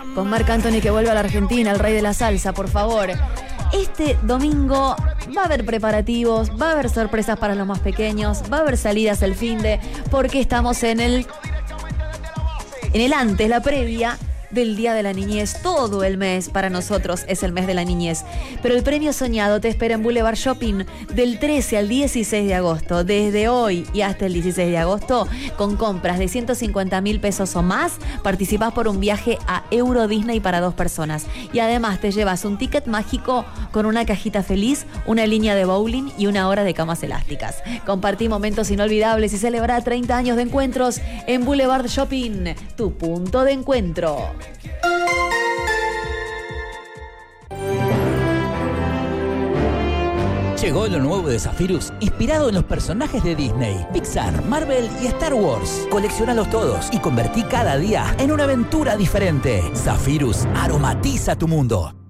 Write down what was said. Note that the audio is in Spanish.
con Marc Anthony que vuelve a la Argentina, el rey de la salsa, por favor. Este domingo va a haber preparativos, va a haber sorpresas para los más pequeños, va a haber salidas el finde, porque estamos en el antes, la previa del Día de la Niñez. Todo el mes para nosotros es el mes de la niñez. Pero el premio soñado te espera en Boulevard Shopping del 13 al 16 de agosto. Desde hoy y hasta el 16 de agosto, con compras de 150.000 pesos o más, participás por un viaje a Euro Disney para 2 personas. Y además te llevas un ticket mágico con una cajita feliz, una línea de bowling y una hora de camas elásticas. Compartí momentos inolvidables y celebra 30 años de encuentros en Boulevard Shopping, tu punto de encuentro. Llegó lo nuevo de Zephyrus, inspirado en los personajes de Disney, Pixar, Marvel y Star Wars. Coleccionalos todos y convertí cada día en una aventura diferente. Zephyrus aromatiza tu mundo.